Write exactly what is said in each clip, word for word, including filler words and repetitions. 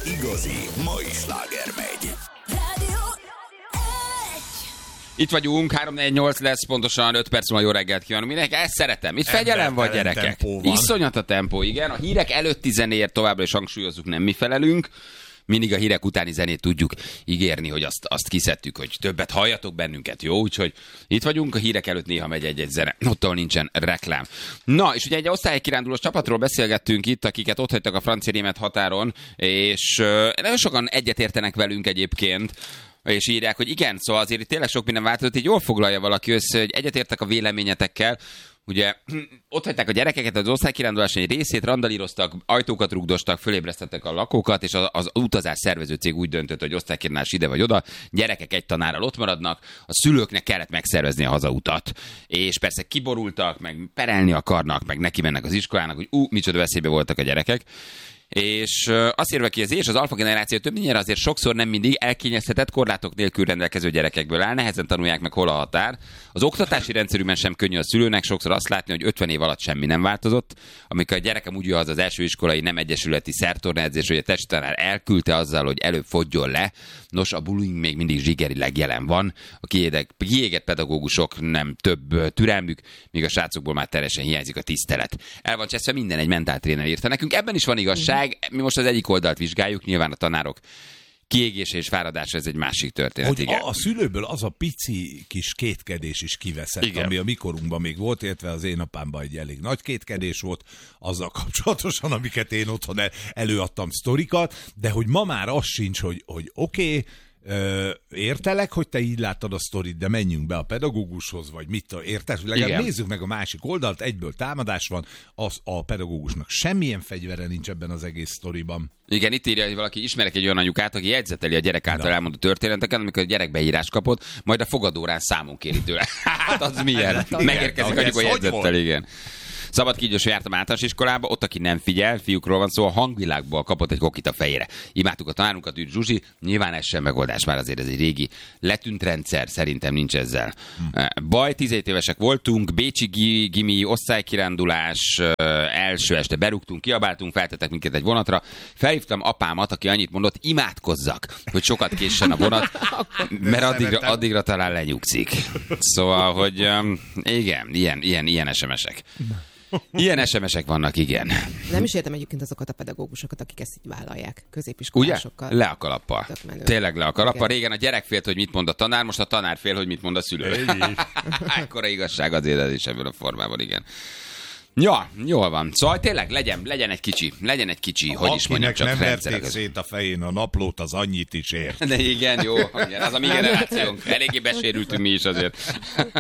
igazi mai sláger megy. Itt vagyunk, három négy nyolc lesz, pontosan öt perc múlva jó reggelt kívánunk mindenki. Ezt szeretem. Itt fegyelem vagy, gyerekek. Iszonyat a tempó, igen. A hírek előtti zenéért továbbra is hangsúlyozzuk, nem mi felelünk. Mindig a hírek utáni zenét tudjuk ígérni, hogy azt, azt kiszedtük, hogy többet halljatok bennünket, jó? Úgyhogy itt vagyunk, a hírek előtt néha megy egy-egy zene, ottól nincsen reklám. Na, és ugye egy osztálykirándulós csapatról beszélgettünk itt, akiket ott hagytak a francia-német határon, és uh, nagyon sokan egyetértenek velünk egyébként, és írják, hogy igen, szóval azért itt tényleg sok minden változott, így jól foglalja valaki össze, hogy egyetértek a véleményetekkel. Ugye ott hagyták a gyerekeket, az osztálykirándulás egy részét, randalíroztak, ajtókat rugdostak, fölébresztettek a lakókat, és az, az utazás szervező cég úgy döntött, hogy osztálykirándulás ide vagy oda, gyerekek egy tanárral ott maradnak, a szülőknek kellett megszervezni a hazautat. És persze kiborultak, meg perelni akarnak, meg neki mennek az iskolának, hogy ú, micsoda veszélybe voltak a gyerekek. És azt írva ki az és az alfa generáció többnyire azért sokszor nem mindig elkényeztetett, korlátok nélkül rendelkező gyerekekből áll, nehezen tanulják meg, hol a határ. Az oktatási rendszerűben sem könnyű a szülőnek sokszor azt látni, hogy ötven év alatt semmi nem változott. Amikor a gyerekem úgy jön haza az első iskolai nem egyesületi szertornaedzés, hogy a testtanár elküldte azzal, hogy előbb fogjon le. Nos, a bullying még mindig zsigerileg jelen van. A kiégett pedagógusok nem több türelmük, míg a srácokból már teljesen hiányzik a tisztelet. El van cseszve minden, egy mentáltréner írta nekünk. Ebben is van igazság. Mi most az egyik oldalt vizsgáljuk, nyilván a tanárok kiégése és fáradása, ez egy másik történet. Hogy igen. A, a szülőből az a pici kis kétkedés is kiveszett, igen, ami a mikorunkban még volt, illetve az én apámban egy elég nagy kétkedés volt, azzal kapcsolatosan, amiket én otthon előadtam sztorikat, de hogy ma már az sincs, hogy, hogy oké, okay, Ö, értelek, hogy te így láttad a sztorit, de menjünk be a pedagógushoz, vagy mit érted? Legalább nézzük meg a másik oldalt, egyből támadás van, az a pedagógusnak semmilyen fegyvere nincs ebben az egész sztoriban. Igen, itt írja, hogy valaki ismerek egy olyan anyukát, aki jegyzeteli a gyerek által no. elmondott történeteket, amikor a gyerek beírás kapott, majd a fogadórán számon kéri tőle. Hát az milyen? Megérkezik anyuka jegyzettel, igen. Szabad kígyós, hogy jártam általános iskolába, ott, aki nem figyel, fiúkról van szó, a hangvilágból kapott egy kokit a fejére. Imádtuk a tanárunkat, ügy Zsuzsi, nyilván ez sem megoldás, már azért ez egy régi letűnt rendszer, szerintem nincs ezzel. Hm. Baj, tizenhét évesek voltunk, bécsi gimi, osztálykirándulás, első este berúgtunk, kiabáltunk, feltettek minket egy vonatra, felhívtam apámat, aki annyit mondott, imádkozzak, hogy sokat késsen a vonat, mert addigra, addigra talán lenyugszik. Szóval, hogy igen, ilyen, ilyen, ilyen es em esek. Ilyen es em esek vannak, igen. Nem is értem egyébként azokat a pedagógusokat, akik ezt így vállalják. Középiskolásokkal. Ugye? Le a kalappal. Tényleg le a kalappal. Régen a gyerek félt, hogy mit mond a tanár, most a tanár fél, hogy mit mond a szülő. Ekkora igazság azért ez is ebből a formában, igen. Ja, jól van. Szóval tényleg legyen, legyen egy kicsi, legyen egy kicsi, hogy akinek is mondjam, csak nem verték szét a fején a naplót, az annyit is ért. De igen, jó, igen, az a mi generációnk. Eléggé besérültünk mi is azért.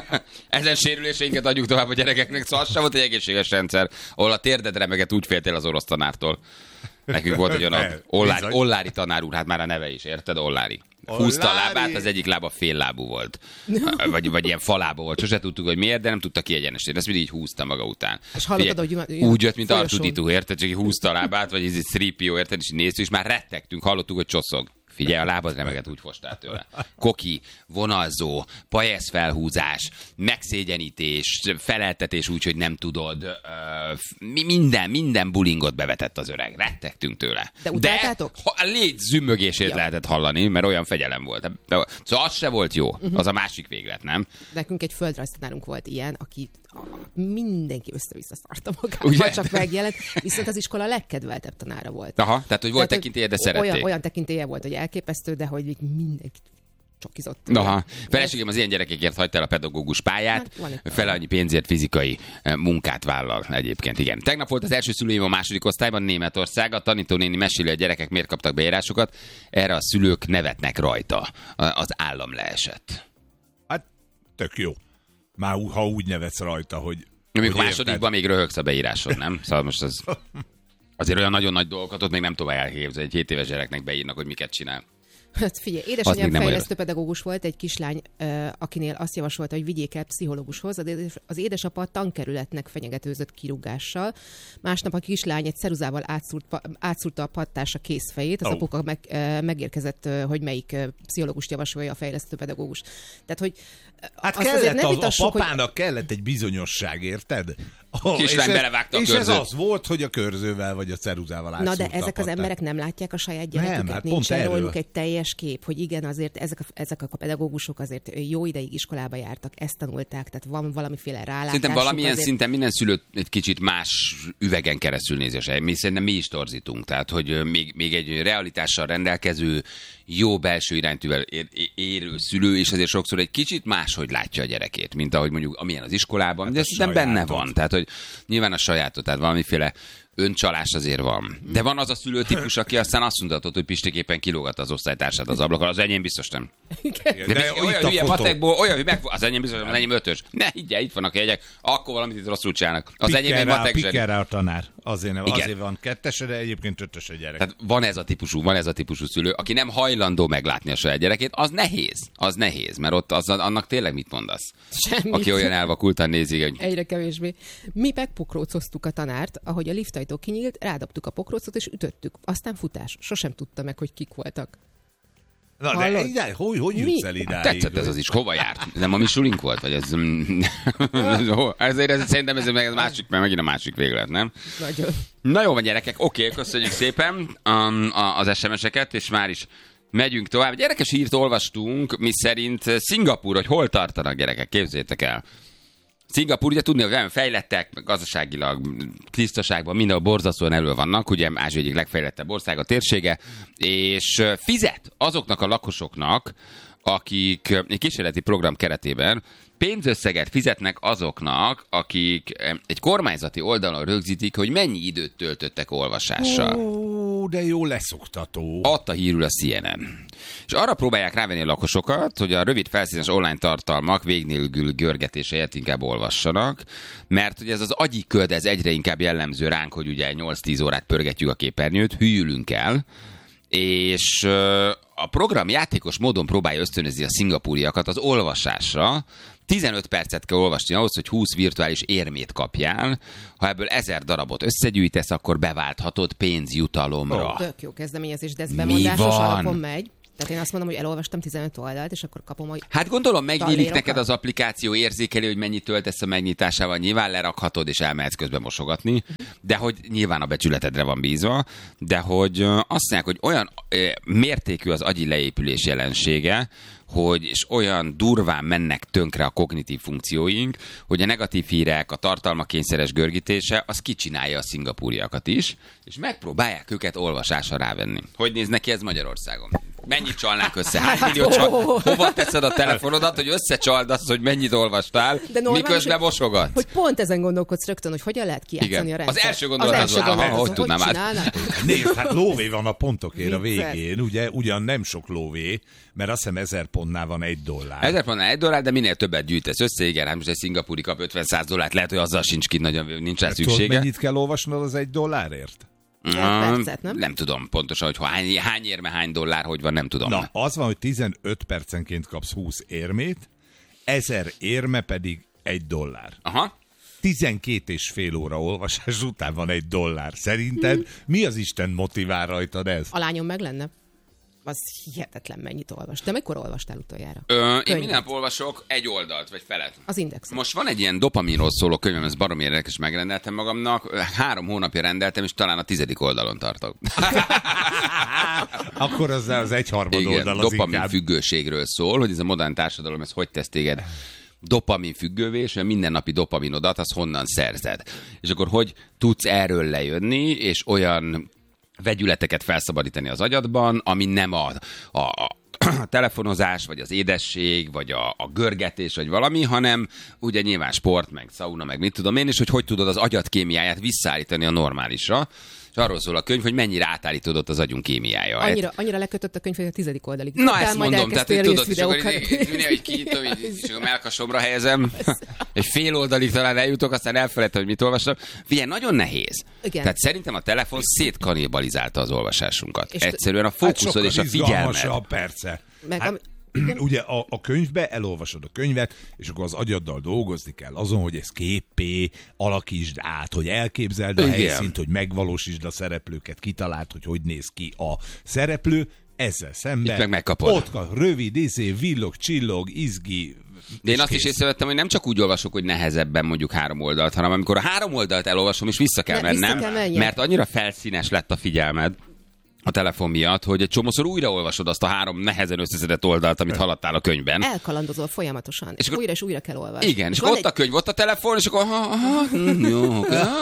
Ezen sérüléseinket adjuk tovább a gyerekeknek, szóval az sem volt egy egészséges rendszer, ahol a térded remeget úgy féltél az orosz tanártól. Nekünk volt egy olyan Ollári, Ollári tanár úr, hát már a neve is, érted? Ollári. Húzta a lábát, az egyik lába fél lábú volt. Vagy, vagy ilyen falába volt. Sose tudtuk, hogy miért, de nem tudta kiegyenesíteni. Ezt mindig így húzta maga után. És hallottad, hogy jön, úgy jött, mint Artuditú, érted? Csak így húzta a lábát, vagy ez egy három pé o, érted? És néztük, és már rettegtünk, hallottuk, hogy csoszog. Figyelj, a lábad remeget, úgy fostál tőle. Koki, vonalzó, pajesz felhúzás, megszégyenítés, feleltetés úgy, hogy nem tudod. Uh, minden, minden bullingot bevetett az öreg. Rettegtünk tőle. De utáltátok? De a légy zümmögését ja. lehetett hallani, mert olyan fegyelem volt. De, szóval az se volt jó. Uh-huh. Az a másik véglet, nem? Nekünk egy földrajztanárunk volt ilyen, aki mindenki össze-vissza szarta magát, vagy csak megjelent, viszont az iskola legkedveltebb tanára volt. Aha, tehát, hogy volt tekintélye, de szerették. Olyan, olyan tekintélye volt, hogy elképesztő, de hogy mindenki csokizott. Aha, feleségem az ilyen gyerekekért hagyta el a pedagógus pályát, hát, fele annyi pénzért fizikai munkát vállal egyébként, igen. Tegnap volt az első szülőim a második osztályban, Németország, a tanítónéni meséli, a gyerekek miért kaptak beírásokat, erre a szülők nevetnek rajta, az állam leesett. Hát, tök jó. Már ha úgy nevetsz rajta, hogy... Amikor másodikban még röhögsz a beírásod, nem? Szóval most az... Azért olyan nagyon nagy dolgokat ott még nem tovább elképzelni, egy hét éves gyereknek beírnak, hogy miket csinál. Hát figyelj, édesanyám fejlesztő pedagógus volt, egy kislány, akinél azt javasolta, hogy vigyék el pszichológushoz. Az édesapa a tankerületnek fenyegetőzött kirúgással. Másnap a kislány egy ceruzával átszúrt, átszúrta a pattársa kézfejét. Az oh. apuka meg, megérkezett, hogy melyik pszichológust javasolja a fejlesztő pedagógus. Tehát, hogy hát kellett, az, a papának hogy... kellett egy bizonyosság, érted? Oh, kislány belevágta a és körzőt. ez az volt, hogy a körzővel vagy a ceruzával átszúrta. Na de ezek az emberek nem látják a saját gyereküket, nem, hát nincs erről. róluk egy teljes kép, hogy igen, azért ezek a, ezek a pedagógusok azért jó ideig iskolába jártak, ezt tanulták, tehát van valamiféle rálátásuk. Szerintem valamilyen azért... szinten minden szülő egy kicsit más üvegen keresztül nézi a saját. Mi szerintem mi is torzítunk, tehát hogy még, még egy realitással rendelkező, jó belső iránytűvel ér, érő szülő, és azért sokszor egy kicsit máshogy látja a gyerekét, mint ahogy mondjuk amilyen az iskolában, hát de szerintem benne van. Tehát, hogy nyilván a sajátot, tehát valamiféle öncsalás azért van. De van az a szülőtípus, aki aztán azt mondhatod, hogy Pistéképpen kilógat az osztálytársát az ablakon. Az enyém biztos nem. De, de, de olyan hülye matekból, olyan, hogy meg... Az enyém biztos, az enyém ötös. Ne higgyel, itt vannak a jegyek, akkor valamit itt rosszul csinálnak. Az enyém egy matek zseni. Pikkel rá a tanár. Azért, nem, azért van kettes, de egyébként ötös a gyerek. Tehát van ez a típusú, van ez a típusú szülő, aki nem hajlandó meglátni a saját gyerekét, az nehéz. Az nehéz, mert ott az, annak tényleg mit mondasz? Semmit. Aki olyan elvakultan nézi, hogy... Egyre kevésbé. Mi megpokrócoztuk a tanárt, ahogy a liftajtó kinyílt, rádobtuk a pokrócot és ütöttük. Aztán futás. Sosem tudta meg, hogy kik voltak. Na de idáig, hogy, hogy jutsz el idáig? Tetszett ez az is. Hova járt? Nem a mi sulink volt? Vagy ez... Ezért ez, szerintem ez meg a másik, mert megint a másik véglet, nem? Nagyon. Na jó van, gyerekek, oké, köszönjük szépen um, az es em es-eket, és már is megyünk tovább. Gyerekes hírt olvastunk, mi szerint Szingapúr, hogy hol tartanak gyerekek, képzeljétek el. Szingapúr, ugye tudni, hogy olyan fejlettek, gazdaságilag, tisztaságban mindenhol borzasztóan elő vannak, ugye Ázsia egyik legfejlettebb ország a térsége, és fizet azoknak a lakosoknak, akik egy kísérleti program keretében pénzösszeget fizetnek azoknak, akik egy kormányzati oldalon rögzítik, hogy mennyi időt töltöttek olvasással. Ó, de jó leszoktató. Adta hírül a cé en en. És arra próbálják rávenni a lakosokat, hogy a rövid felszínes online tartalmak vég nélkül görgetése helyett inkább olvassanak, mert ugye ez az agyi köd, ez egyre inkább jellemző ránk, hogy ugye nyolc-tíz órát pörgetjük a képernyőt, hűlünk el, és a program játékos módon próbálja ösztönözni a szingapúriakat az olvasásra. tizenöt percet kell olvasni ahhoz, hogy húsz virtuális érmét kapjál. Ha ebből ezer darabot összegyűjtesz, akkor beválthatod pénzjutalomra. Oh, tök jó kezdeményezés, de ez bemondásos alapon megy. Tehát én azt mondom, hogy elolvastam tizenöt oldalt, és akkor kapom, hogy... Hát gondolom, megnyílik neked az applikáció, érzékeli, hogy mennyit töltesz a megnyitásával, nyilván lerakhatod, és elmehetsz közben mosogatni, de hogy nyilván a becsületedre van bízva, de hogy azt mondják, hogy olyan mértékű az agyi leépülés jelensége, hogy és olyan durván mennek tönkre a kognitív funkcióink, hogy a negatív hírek, a tartalmakényszeres görgítése, az kicsinálja a szingapúriakat is, és megpróbálják őket olvasásra rávenni. Hogy néz neki ez Magyarországon? Mennyit csalnánk össze? Hány millió csal... Hova teszed a telefonodat, hogy összecsald azt, hogy mennyit olvastál, miközben mosogat? Hogy pont ezen gondolkodsz rögtön, hogy hogyan lehet kijátszani a rendszert. Az első gondolat az, az, az, hogy tudnám át. Nézd, hát lóvé van a pontokért a végén, ugye? Ugyan nem sok lóvé, mert azt hiszem ezer pontnál van egy dollár. Ezer pontnál egy dollár, de minél többet gyűjtesz össze, igen, hát most egy szingapúri kap ötven-száz dollárt, lehet, hogy azzal sincs ki, nagyon nincs rá szüksége. Tudod, mennyit kell olvasnod az egy dollárért? Percet, nem? nem tudom pontosan, hogy hány, hány érme, hány dollár, hogy van, nem tudom. Na, az van, hogy tizenöt percenként kapsz húsz érmét, ezer érme pedig egy dollár. Aha. tizenkét és fél óra olvasás után van egy dollár. Szerinted hmm. mi az Isten motivál rajtad ez? A lányom meg lenne. Az hihetetlen mennyit olvas. De mikor olvastál utoljára? Ö, én minden nap olvasok egy oldalt, vagy felet. Az Index. Most van egy ilyen dopaminról szóló könyvem, ez baromi érdekes, megrendeltem magamnak. Három hónapja rendeltem, és talán a tizedik oldalon tartok. Akkor az az egyharmad oldal az dopamin inkább. függőségről szól, hogy ez a modern társadalom, ez hogy tesz téged dopamin függővé, és a mindennapi dopaminodat, az honnan szerzed. És akkor hogy tudsz erről lejönni, és olyan vegyületeket felszabadítani az agyadban, ami nem a, a, a telefonozás, vagy az édesség, vagy a, a görgetés, vagy valami, hanem ugye nyilván sport, meg szauna, meg mit tudom én, és hogy hogy tudod az agyad kémiáját visszaállítani a normálisra. És arról szól a könyv, hogy mennyire átállítódott az agyunk kémiája. Annyira, annyira lekötött a könyv, hogy a tizedik oldalig. Na ezt mondom, tehát hogy tudod, és akkor így kinyitom, és a melkasomra helyezem, egy fél oldalig talán eljutok, aztán elfelejtem, hogy mit olvastam. Figyelj, nagyon nehéz. Igen. Tehát szerintem a telefon szétkanibalizálta az olvasásunkat. És egyszerűen a fókuszod és a figyelmed. Persze. Meg, hát, ugye a, a könyvbe elolvasod a könyvet, és akkor az agyaddal dolgozni kell azon, hogy ez képpé alakítsd át, hogy elképzeld a Igen. helyszínt, hogy megvalósítsd a szereplőket, kitaláld, hogy hogy néz ki a szereplő, ezzel szemben meg megkapod. Ott rövid, izé, villog, csillog, izgi, De én azt is észrevettem, hogy nem csak úgy olvasok, hogy nehezebben mondjuk három oldalt, hanem amikor a három oldalt elolvasom, és vissza kell Ne, mennem, vissza kell mert annyira felszínes lett a figyelmed a telefon miatt, hogy egy csomószor újraolvasod azt a három nehezen összeszedett oldalt, amit haladtál a könyvben. Elkalandozol folyamatosan, és, és akkor, újra és újra kell olvasni. Igen, és, és akkor ott egy... a könyv, ott a telefon, és akkor ha, ha, hm, jó,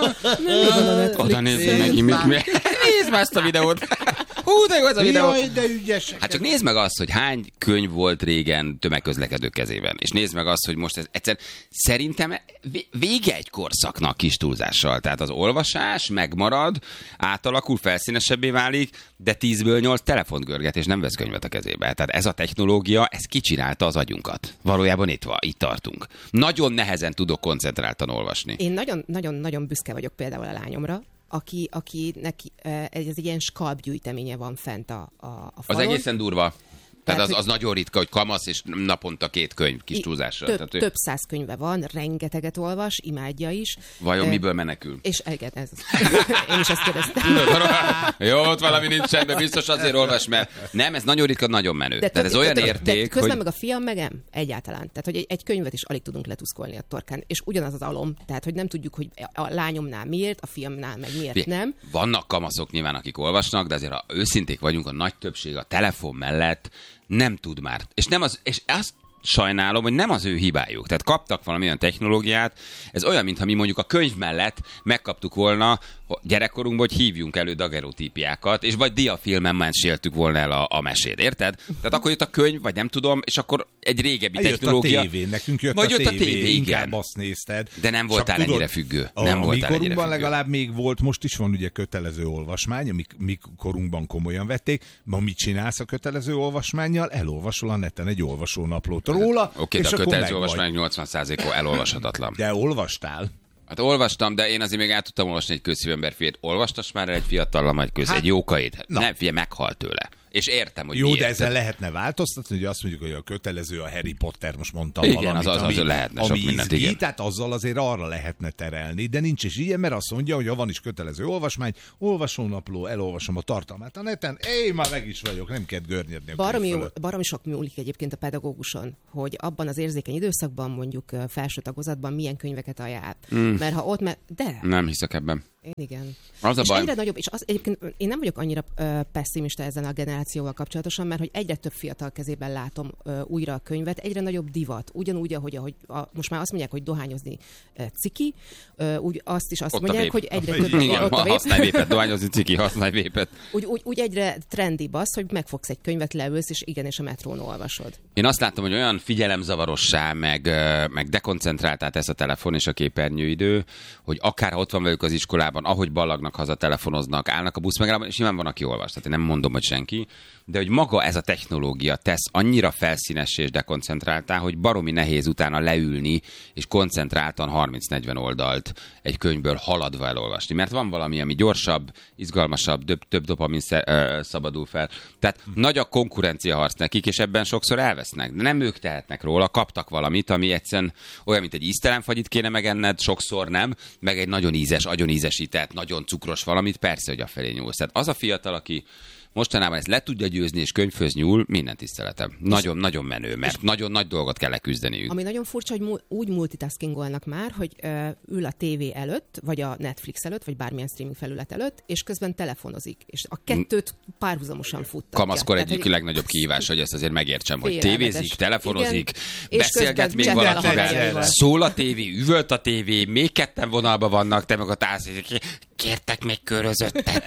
oda nézzük meg, nézd már ezt a videót. Hú, de jó ez a videó. Jaj, de ügyes. Hát csak nézd meg azt, hogy hány könyv volt régen tömegközlekedők kezében. És nézd meg azt, hogy most ez egyszer szerintem vége egy korszaknak kis túlzással. Tehát az olvasás megmarad, átalakul, felszínesebbé válik, de tízből nyolc telefont görget, és nem vesz könyvet a kezébe. Tehát ez a technológia, ez kicsinálta az agyunkat. Valójában itt van, itt tartunk. Nagyon nehezen tudok koncentráltan olvasni. Én nagyon-nagyon büszke vagyok például a lányomra, aki, aki neki, ez egy ilyen skalpgyűjteménye van fent a, a, a falon. Az egészen durva. Tehát az, az nagyon ritka, hogy kamasz, és naponta két könyv kis túlzással. Több, Tehát, több száz könyve van, rengeteget olvas, imádja is. Vajon uh, miből menekül? És igen, ez én is ezt kérdeztem. Jó, ott valami nincsen, de biztos azért olvas, mert nem, ez nagyon ritka, nagyon menő. De Tehát ez olyan de, érték, de közben hogy... meg a fiam megem egyáltalán. Tehát, hogy egy, egy könyvet is alig tudunk letuszkolni a torkán. És ugyanaz az alom. Tehát, hogy nem tudjuk, hogy a lányomnál miért, a fiamnál meg miért Fé, nem. Vannak kamaszok nyilván, akik olvasnak, de azért ha őszinték vagyunk, a nagy többség a telefon mellett nem tud már. És, nem az, és azt sajnálom, hogy nem az ő hibájuk. Tehát kaptak valamilyen technológiát, ez olyan, mintha mi mondjuk a könyv mellett megkaptuk volna gyerekkorunkban, hogy hívjunk elő dagerotípiákat, és vagy diafilmen meséltük volna el a, a mesét, érted? Tehát akkor jött a könyv, vagy nem tudom, és akkor egy régebbi jött technológia. Jött a tévé, nekünk jött, vagy a, jött tévé, a tévé, inkább azt nézted. De nem voltál tudod, ennyire függő. Nem a voltál mi korunkban ennyire legalább még volt, most is van ugye kötelező olvasmány, amik mi korunkban komolyan vették. Ma mit csinálsz a kötelező olvasmánnyal? Elolvasol a neten egy olvasónaplót róla. Oké, okay, de a kötelező olvasmány nyolcvan százalékon elolvashatatlan. De olvastál? Hát olvastam, de én azért még át tudtam olvasni egy közszívember fiát. Olvastas már egy fiatallam, vagy köz, hát, egy jókait? Nem, figyelj, meghalt tőle. És értem, hogy jó, miért. de ezzel lehetne változtatni, hogy azt mondjuk, hogy a kötelező a Harry Potter, most mondtam igen, valamit, az, az, ami, az lehetne ami sok mindent, izgi, igen. Tehát azzal azért arra lehetne terelni, de nincs is ilyen, mert azt mondja, hogy ha van is kötelező olvasmány, olvasónapló, elolvasom a tartalmát a neten, én már meg is vagyok, nem kell görnyedni a baromi, baromi sok múlik egyébként a pedagóguson, hogy abban az érzékeny időszakban, mondjuk felső tagozatban milyen könyveket ajánl. Mm. Mert ha ott, me- de... Nem hiszek ebben. Én igen. Az a és baj. egyre nagyobb, és az, egyébként én nem vagyok annyira uh, pessimista ezen a generációval kapcsolatosan, mert hogy egyre több fiatal kezében látom uh, újra a könyvet, egyre nagyobb divat. Ugyanúgy, ahogy, ahogy a, most már azt mondják, hogy dohányozni uh, ciki, uh, úgy azt is azt ott mondják, hogy egyre több... Igen, ott a használj vépet, dohányozni ciki, használj vépet. Úgy, úgy, úgy egyre trendibb az, hogy megfogsz egy könyvet, leülsz, és igen, és a metrón olvasod. Én azt látom, hogy olyan figyelemzavarossá, meg, meg dekoncentráltá tesz a telefon és a képernyőidő, hogy akár ott van velük az iskolában, ahogy ballagnak haza, telefonoznak, állnak a buszmegállóban, és nyilván van, aki olvas. Tehát én nem mondom, hogy senki, de hogy maga ez a technológia tesz annyira felszínessé és dekoncentráltá, hogy baromi nehéz utána leülni, és koncentráltan harminc-negyven oldalt egy könyvből haladva elolvasni. Mert van valami, ami gyorsabb, izgalmasabb, több, több dopamin szabadul fel. Tehát hm. nagy a konkurenciaharc nekik, és ebben sokszor elvesznek. De nem ők tehetnek róla, kaptak valamit, ami egyszerűen olyan, mint egy íztelenfagyit kéne megenned, sokszor nem, meg egy nagyon ízes, agyon ízesített, nagyon cukros valamit, persze, hogy afelé nyúlsz. Tehát az a fiatal, aki mostanában ezt le tudja győzni, és könyvhöz nyúl, minden tiszteletem. Nagyon, és nagyon menő, mert és nagyon nagy dolgot kell leküzdeniük. Ami nagyon furcsa, hogy mu- úgy multitaskingolnak már, hogy ö, ül a tévé előtt, vagy a Netflix előtt, vagy bármilyen streaming felület előtt, és közben telefonozik. És a kettőt párhuzamosan futtatja. Kamaszkor Tehát, egyik hogy... legnagyobb kihívás, hogy ezt azért megértsem, hogy tévézik, telefonozik, igen, beszélget még valakivel, szól a tévé, üvölt a tévé, még ketten vonalban vannak, te meg a tász, kértek még körözöttet.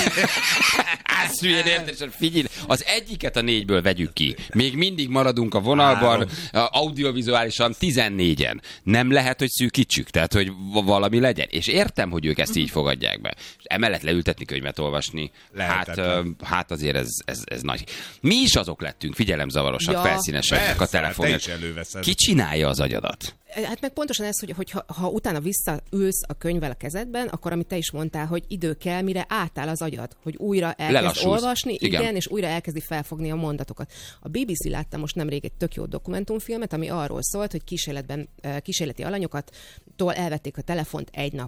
Állsz hülyén, érted? Figyelj, az egyiket a négyből vegyük ki. Még mindig maradunk a vonalban, audiovizuálisan tizennégyen. Nem lehet, hogy szűkítsük, tehát, hogy valami legyen. És értem, hogy ők ezt így fogadják be. És emellett leültetni, könyvet olvasni, hát, hát azért ez, ez, ez nagy. Mi is azok lettünk, figyelemzavarosak, ja, felszínesek a telefonok. Ki csinálja az agyadat? Hát meg pontosan ez, hogy, hogy ha, ha utána visszaülsz a könyvvel a kezedben, akkor amit te is mondtál, hogy idő kell, mire átáll az agyad, hogy újra elkezd olvasni, igen. igen, és újra elkezdi felfogni a mondatokat. A bé bé cé látta most nemrég egy tök jó dokumentumfilmet, ami arról szólt, hogy kísérletben, kísérleti alanyokat tól elvették a telefont egy napra.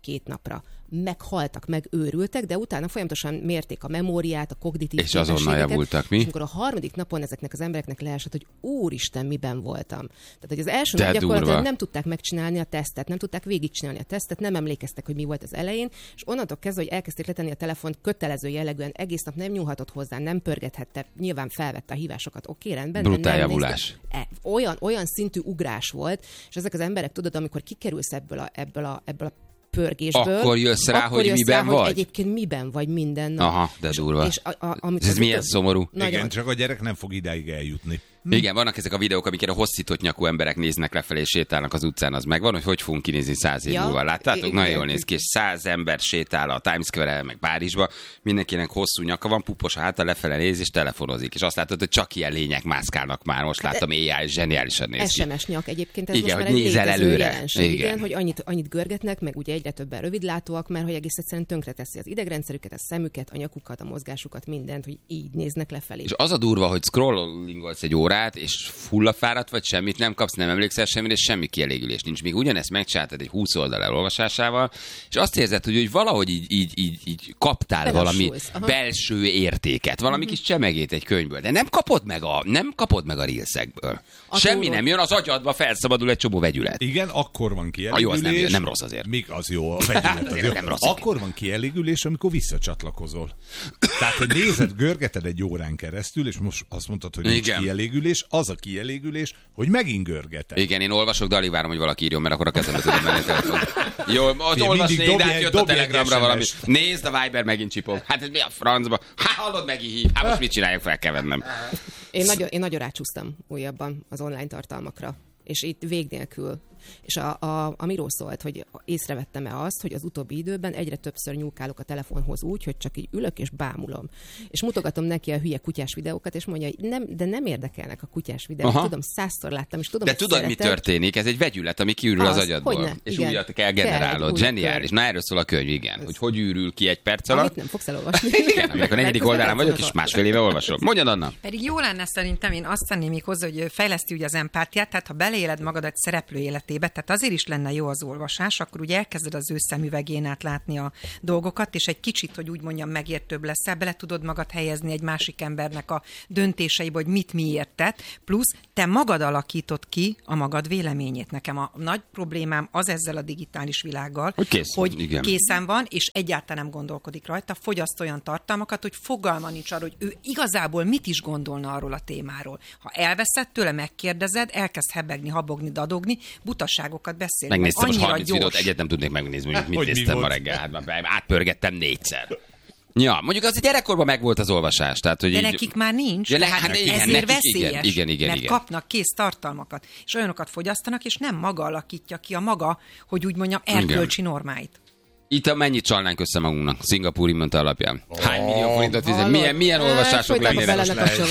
két napra. Meghaltak, megőrültek, de utána folyamatosan mérték a memóriát, a kognitív és azonnal javultak, mi? És amikor a harmadik napon ezeknek az embereknek leesett, hogy úristen, miben voltam. Tehát, hogy az első de nap gyakorlatilag durva. nem tudták megcsinálni a tesztet, nem tudták végigcsinálni a tesztet, nem emlékeztek, hogy mi volt az elején, és onnantól kezdve, hogy elkezdték letenni a telefont kötelező jellegűen, egész nap nem nyúlhatott hozzá, nem pörgethette, nyilván felvette a hívásokat, oké, rendben. Brutál javulás. E, olyan, olyan szintű ugrás volt, és ezek az emberek, tudod, amikor kikerülsz ebből a, ebből a, ebből a pörgésből. Akkor jössz rá, akkor hogy jössz miben rá, vagy? Hogy egyébként miben vagy minden nap. Aha, de durva. És, és a, a, ez milyen szomorú. Nagyon. Igen, csak a gyerek nem fog idáig eljutni. Hm. Igen, vannak ezek a videók, amiket a hosszított nyakú emberek néznek lefelé és sétálnak az utcán, az megvan, hogy hogy fogunk kinézni száz év ja, múlva. Láttátok? igen. Nagyon jól néz ki, és száz ember sétál a Times Square-en, meg Párizsba, mindenkinek hosszú nyaka van, pupos a háta, lefele néz és telefonozik. És azt látod, hogy csak ilyen lények mászkálnak már. Most hát láttam, á i zseniálisan néz ki. es em es nyak egyébként, ez igen, most hogy már egy nézel előre. Jelenség, igen. igen, hogy annyit, annyit görgetnek, meg ugye egyre többen rövidlátóak, mert hogy egész egyszerűen tönkreteszi az idegrendszerüket, a szemüket, a nyakukat, a mozgásukat, mindent, hogy így néznek lefelé. És az a durva, hogy scrollingolsz egy órát, és full a fáradt vagy, semmit nem kapsz, nem emlékszel semmire, és semmi kielégülés nincs. Míg ugyanezt megcsináltad egy húsz oldal elolvasásával, és azt érzed, hogy, hogy valahogy így, így, így, így kaptál valami belső értéket, valami uh-huh. kis csemegét egy könyvből, de nem kapod meg a, nem kapod meg a reelsekből. Semmi túl... nem jön, az agyadba felszabadul egy csomó vegyület. Igen, akkor van kielégülés. A jó, az nem, nem rossz azért. Még az jó, a vegyület az jó. Nem rossz. Akkor van kielégülés, amikor visszacsatlakozol. Tehát, hogy nézed, görgeted egy órán keresztül, és most azt mondtad, hogy nincs igen. kielégülés, az a kielégülés, hogy megint görgeted. Igen, én olvasok, de alig várom, hogy valaki írjon, mert akkor a kezembe tudom menni a telefon. Jó, ott olvasni, de átjött a Telegramra valami. Nézd, a Viber megint csipog. Hát ez mi a francba? Hát hallod, megint hív. Hát most mit csináljak, fel kell vennem. Én nagyon, én nagyon rácsúsztam újabban az online tartalmakra. És itt vég nélkül. És a, a, amiről szólt, hogy észrevettem-e azt, hogy az utóbbi időben egyre többször nyúlkálok a telefonhoz úgy, hogy csak így ülök és bámulom. És mutogatom neki a hülye kutyás videókat, és mondja, hogy nem, de nem érdekelnek a kutyás videók. Aha. Tudom, százszor láttam, és tudom, de tudod, szeretem. Mi történik? Ez egy vegyület, ami kiürül az, az agyadból. És igen. Úgy kell generálod. Kell zseniális. Na, erről szól a könyv, igen. Ez... Hogy hogy űrül ki egy perc alatt. Amit nem fogsz elolvasni. Igen, amikor a negyedik oldalán vagyok, és másfél éve olvasom. Mondjad, Anna. Pedig jó lenne szerintem, én azt tenném még hozzá, hogy fejleszti ugye az empátiát, tehát ha beleéled magad egy szereplő életébe, tehát azért is lenne jó az olvasás, akkor ugye elkezded az ő szemüvegén át látni a dolgokat, és egy kicsit, hogy úgy mondjam, megértőbb leszel, bele tudod magad helyezni egy másik embernek a döntéseibe, hogy mit miért tett, plusz te magad alakítod ki a magad véleményét. Nekem a nagy problémám az ezzel a digitális világgal, hogy, kész, hogy igen. készen van, és egyáltalán nem gondolkodik rajta, fogyaszt olyan tartalmakat, hogy fogalma nincs arról, hogy ő igazából mit is gondolna arról a témáról. Ha elveszed tőle, megkérdezed, elkezd hebegni, habogni, dadogni, butaságokat beszél. Megnéztem most harminc videót, egyet nem tudnék megnézni, hogy mit hogy néztem mi ma reggel. Hát, átpörgettem négyszer. Ja, mondjuk az gyerekkorban megvolt az olvasás. Tehát, hogy de így... nekik már nincs. Ja, hát, igen, ezért nekik, veszélyes, igen, igen, igen, mert igen. kapnak kész tartalmakat, és olyanokat fogyasztanak, és nem maga alakítja ki a maga, hogy úgy mondjam, erkölcsi igen. normáit. Itt mennyit csalnánk össze magunknak, szingapúri minta alapján? Hány millió forintot fizet? Milyen, milyen olvasások lennének?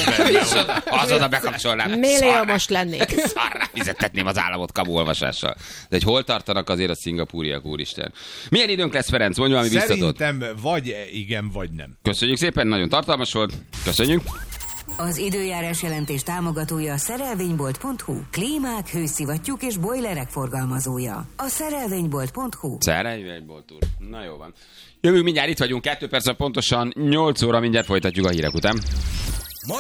Az oda bekapcsolnám. Millió most lennék. Szarra fizetetném az államot kamu olvasással. De hogy hol tartanak azért a szingapúriak, úristen. Milyen időnk lesz, Ferenc? Mondj valami biztatót. Szerintem vagy igen, vagy nem. Köszönjük szépen, nagyon tartalmas volt. Köszönjük. Az időjárás jelentés támogatója a szerelvénybolt pont hu. Klímák, hőszivattyúk és bojlerek forgalmazója. A szerelvénybolt pont hu. Szerelvénybolt úr. Na jó van. Jövünk mindjárt, itt vagyunk, kettő perc pontosan, nyolc óra, mindjárt folytatjuk a hírek után.